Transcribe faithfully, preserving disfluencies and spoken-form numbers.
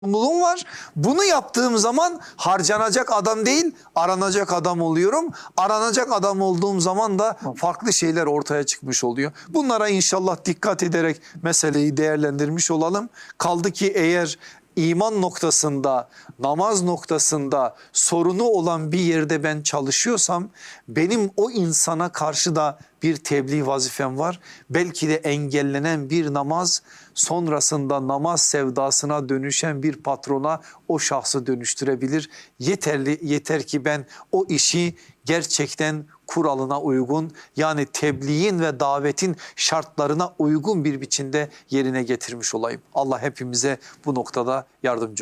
sorumluluğum var. Bunu yaptığım zaman harcanacak adam değil, aranacak adam oluyorum. Aranacak adam olduğum zaman da farklı şeyler ortaya çıkmış oluyor. Bunlara inşallah dikkat ederek meseleyi değerlendirmiş olalım. Kaldı ki eğer iman noktasında, namaz noktasında sorunu olan bir yerde ben çalışıyorsam benim o insana karşı da bir tebliğ vazifem var. Belki de engellenen bir namaz sonrasında namaz sevdasına dönüşen bir patrona o şahsı dönüştürebilir. Yeterli yeter ki ben o işi gerçekten kuralına uygun, yani tebliğin ve davetin şartlarına uygun bir biçimde yerine getirmiş olayım. Allah hepimize bu noktada yardımcı olsun.